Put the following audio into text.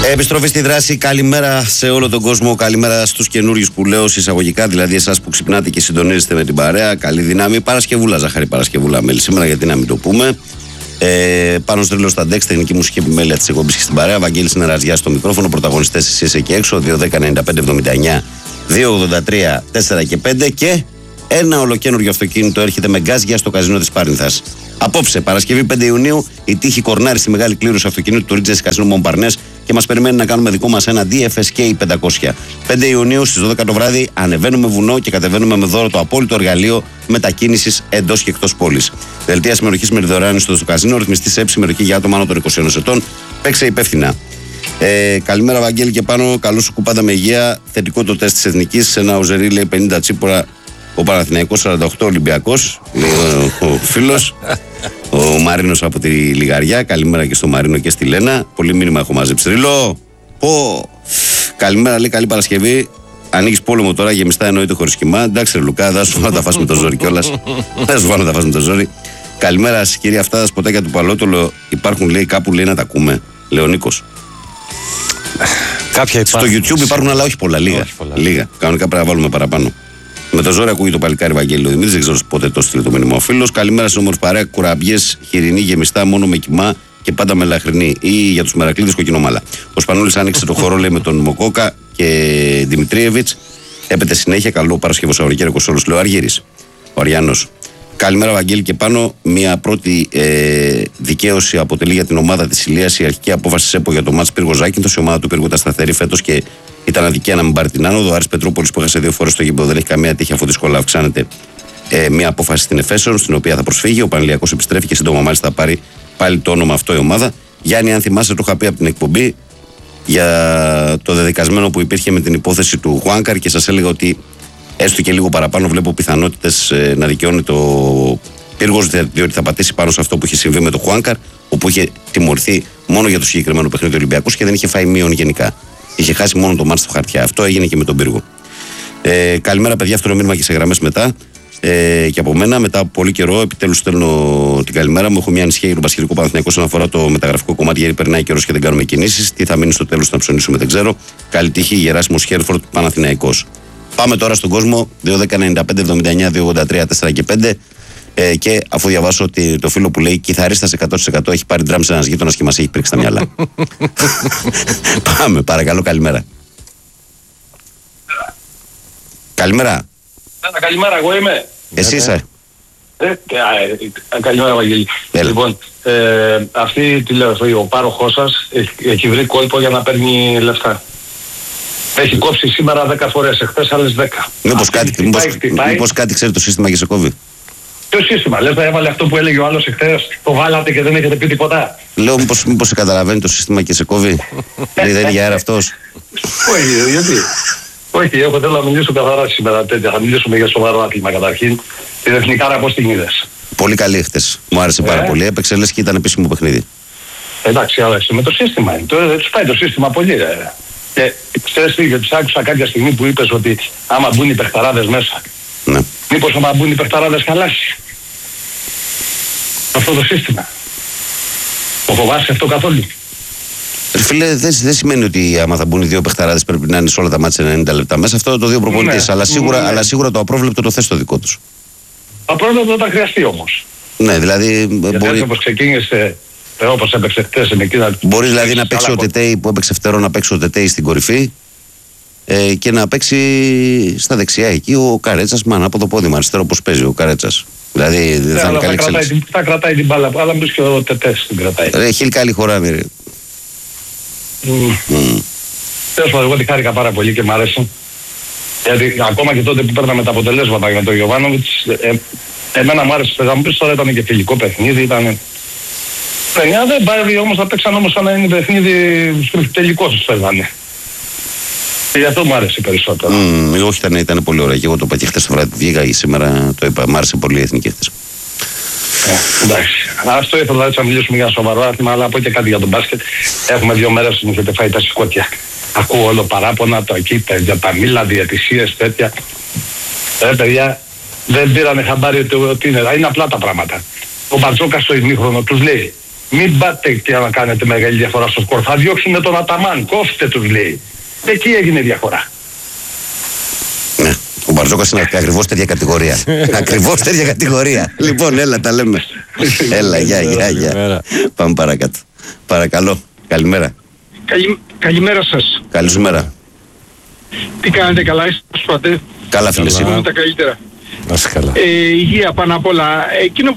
Επιστροφή στη δράση. Καλημέρα σε όλο τον κόσμο. Καλημέρα στους καινούριους που λέω εισαγωγικά, δηλαδή εσάς που ξυπνάτε και συντονίζεστε με την παρέα. Καλή δύναμη. Παρασκευούλα, ζάχαρη Παρασκευούλα μέλη σήμερα, γιατί να μην το πούμε. Πάνω στο τρίλο στα ντεξ, τεχνική μουσική επιμέλεια της εκπομπής και στην παρέα. Βαγγέλης Νεραζιάς στο μικρόφωνο. Πρωταγωνιστές εσείς εκεί έξω. 2-10-95-79 2-83 4 και 5. Και ένα ολοκένουργιο αυτοκίνητο έρχεται με γκάζια στο καζίνο της Πάρνηθας. Απόψε, Παρασκευή 5 Ιουνίου, η τύχη κορνάρει στη μεγάλη κλήρωση αυτοκινήτου του Ρίτζες Καζίνο Μομπαρνές και μας περιμένει να κάνουμε δικό μας ένα DFSK 500. 5 Ιουνίου στις 12 το βράδυ ανεβαίνουμε βουνό και κατεβαίνουμε με δώρο το απόλυτο εργαλείο μετακίνησης εντός και εκτός πόλης. Δελτία συμμετοχής με δωρεάν είσοδο στο καζίνο, ρυθμιστή έψη συμμετοχή για άτομα άνω των 21 ετών. Παίξε υπεύθυνα. Καλημέρα, Βαγγέλη, και πάνω. Καλό σου κουπάντα με υγεία. Θετικό το τεστ της Εθνικής. Ένα οζερί λέει 50 τσίπορα. Ο Παναθηναϊκός 48 Ολυμπιακός, ο φίλος, ο Μαρίνος από τη Λιγαριά. Καλημέρα και στο Μαρίνο και στη Λένα. Πολύ μήνυμα έχω μαζέψει. Ρίλο, καλημέρα, λέει, καλή Παρασκευή. Ανοίγεις πόλεμο τώρα, γεμιστά εννοείται χωρίς κοιμά. Εντάξει, ρε Λουκά, δεν σου βάλω να τα φας με το ζόρι κιόλας. Δεν σου βάλω να τα φας με το ζόρι. Καλημέρα, κυρία αυτά, τα σποτάκια του Παλότολο υπάρχουν, λέει, κάπου, λέει, να τα ακούμε. Λέει ο Νίκος. Στο YouTube υπάρχουν, αλλά όχι πολλά, λίγα. Κανονικά πρέπει να βάλουμε παραπάνω. Με το ζόρι ακούγει το παλικάρι Βαγγέλη ο Δημήτρης, δεν ξέρω πότε το στείλει το μήνυμα ο φίλος. Καλημέρα στην όμορφη παρέα, κουραμπιές, χοιρινή, γεμιστά, μόνο με κοιμά και πάντα με λαχρινή. Ή για τους μερακλείδες κοκκινομάλα. Ο Σπανούλης άνοιξε το χώρο, λέει, με τον Μοκόκα και Δημητρίεβιτς. Έπεται συνέχεια. Καλό Παρασκευό Σαββατοκύριακο σε όλους, λέει ο Αργύρης. Ο Αριάνος. Καλημέρα, Βαγγέλη, και πάνω. Μια πρώτη δικαίωση αποτελεί για την ομάδα της Ηλίας η αρχική απόφαση ΣΕΠΟ για το μάτς Πύργο-Ζάκυνθος. Η ομάδα του Πύργου ήταν σταθερή φέτος και ήταν αδικία να μην πάρει την άνοδο. Ο Άρης Πετρούπολης που έχασε 2 φορές στο γήπεδο δεν έχει καμία τύχη, αφού δύσκολα αυξάνεται μια απόφαση στην Εφέσεων, στην οποία θα προσφύγει. Ο Πανηλιακός επιστρέφει και σύντομα μάλιστα θα πάρει πάλι το όνομα αυτό η ομάδα. Γιάννη, αν θυμάσαι, το είχα πει από την εκπομπή για το δεδικασμένο που υπήρχε με την υπόθεση του Χουάνκαρ και σας έλεγα ότι έστω και λίγο παραπάνω βλέπω πιθανότητες να δικαιώνει το Πύργος, διότι θα πατήσει πάνω σε αυτό που είχε συμβεί με το Χουάνκαρ, όπου είχε τιμωρηθεί μόνο για το συγκεκριμένο παιχνίδι του Ολυμπιακού και δεν είχε φάει μείον γενικά. Είχε χάσει μόνο το μάτς στα χαρτιά. Αυτό έγινε και με τον Πύργο. Καλημέρα, παιδιά. Αυτό είναι μήνυμα και σε γραμμές μετά. Και από μένα, μετά από πολύ καιρό, επιτέλους στέλνω την καλημέρα μου. Έχω μια ανησυχία για τον Πασχετικό Παναθηναϊκό όσον αφορά το μεταγραφικό κομμάτι, γιατί περνάει καιρός και δεν κάνουμε κινήσεις. Τι θα μείνει στο τέλος να ψωνίσουμε, δεν ξέρω. Καλή τύχη, Γεράσιμος Χέρφορντ, Παναθηναϊκός. Πάμε τώρα στον κόσμο. 2-10-95-79 2-83 4 και 5. Και αφού διαβάσω ότι το φίλο που λέει κιθαρίστας 100% έχει πάρει ντραμ σε ένας γείτονας και μας έχει πρίξει τα μυαλά. Πάμε, παρακαλώ, καλημέρα. Καλημέρα. Καλημέρα, εγώ είμαι. Εσύ είσαι. Καλημέρα, Βαγγέλη. Λοιπόν, αυτή τη λέω, ο πάροχός σας έχει βρει κόλπο για να παίρνει λεφτά. Έχει κόψει σήμερα 10 φορές, εχθές άλλες 10. Μήπως κάτι ξέρει το σύστημα και σε κόβει. Ποιο σύστημα, λες, έβαλε αυτό που έλεγε ο άλλος εχθές, το βάλατε και δεν έχετε πει τίποτα. Λέω μήπως σε καταλαβαίνει το σύστημα και σε κόβει. Δεν είναι για αέρα αυτός. Όχι, γιατί. Όχι, εγώ θέλω να μιλήσω καθαρά σήμερα τέτοια. Θα μιλήσουμε για σοβαρό άθλημα καταρχήν. Την Εθνικάρα πώς την είδες? Πολύ καλή χτες. Μου άρεσε πάρα πολύ. Έπαιξε λες και ήταν επίσημο παιχνίδι. Εντάξει, αλλά με το σύστημα είναι. Τώρα τους πάει το σύστημα πολύ, ρε. Και ξέρεις τι, γιατί άκουσα κάποια στιγμή που είπες ότι άμα μπουν οι παιχταράδες μέσα. Ναι. Μήπως άμα μπουν οι παιχταράδες χαλάσει αυτό το σύστημα? Το φοβάσαι αυτό καθόλου? Φίλε, δεν σημαίνει ότι άμα θα μπουν οι δύο παιχταράδες πρέπει να είναι σε όλα τα μάτια 90 λεπτά μέσα. Αυτό το δύο προπονητές. Ναι, αλλά σίγουρα το απρόβλεπτο το θες στο δικό τους. Απρόβλεπτο όταν χρειαστεί όμως. Ναι, δηλαδή. Γιατί όπως ξεκίνησε, όπως έπαιξε χτες με εκείνα. Μπορεί δηλαδή να παίξει ο Τετέι που έπαιξε φτερό, να παίξει ο Τετέι στην κορυφή και να παίξει στα δεξιά εκεί ο Καρέτσας. Μάνα από το πόδι μου αριστερό όπως παίζει ο Καρέτσας. Δηλαδή δεν θα είναι καλή εξέλιξη. Θα κρατάει την μπάλα, αλλά μπεις και ο Τετές την κρατάει. Χίλ καλή χωράμε, ρε. Τέλος πάντων, εγώ τη χάρηκα πάρα πολύ και μ' άρεσε. Γιατί ακόμα και τότε που παίρναμε τα αποτελέσματα για τον Γιοβάνοβιτς, εμένα μου άρεσε. Θα μου πεις τώρα ήταν και φιλικό παιχνίδι, ήταν. Παιδιά δεν πάει όμως, θα παίξαν όμως σαν να είναι παιχνίδι τελικό τους φεύγανε. Και γι' αυτό μου άρεσε περισσότερο. Όχι, ήταν πολύ ωραία. Και εγώ το είπα και χθες το βράδυ που βγήκα ή σήμερα το είπα. Μ' άρεσε πολύ η εθνική χθες. Εντάξει. Αυτό ήθελα έτσι να μιλήσουμε για σοβαρό άθλημα, αλλά πω και κάτι για τον μπάσκετ. Έχουμε 2 μέρες που μου έχετε φάει τα σηκώτια. Ακούω όλο παράπονα, το εκεί, για τα μήλα, διαιτησίες, τέτοια. Παιδιά, δεν πήρανε χαμπάρι ότι είναι απλά τα πράγματα. Ο Μπαρτζόκας στο ημίχρονο τους λέει Μην πάτε και να κάνετε μεγάλη διαφορά στο σκορ. Θα διώξουμε τον Αταμάν. Κόφτε τους, λέει. Εκεί έγινε διαφορά. Ναι. Ο Μπαρτζόκας είναι ακριβώς τέτοια κατηγορία. Ακριβώς τέτοια κατηγορία. Λοιπόν, έλα, τα λέμε. Έλα, γεια. Πάμε παρακάτω. Παρακαλώ. Καλημέρα. Καλημέρα σας. Καλή σου μέρα. Τι κάνετε, καλά είστε? Καλά, φίλε, σήμερα. Τα καλύτερα. Να είσαι καλά. Υγεία πάνω απ' όλα. Εκείνο